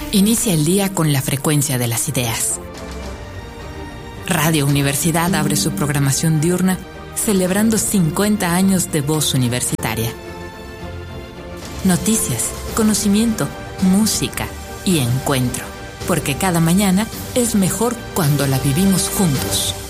Inicia el día con la frecuencia de las ideas. Radio Universidad abre su programación diurna celebrando 50 años de voz universitaria. Noticias, conocimiento, música y encuentro, porque cada mañana es mejor cuando la vivimos juntos.